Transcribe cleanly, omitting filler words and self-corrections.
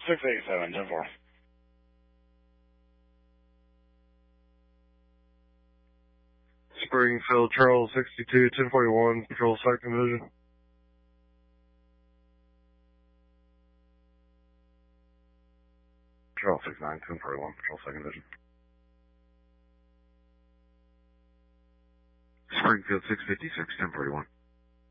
687, 10-4. Springfield, Charles 62, 1041, Patrol 2nd Division. Charles 69, 1041, Patrol 2nd Division. Springfield 656, 1041.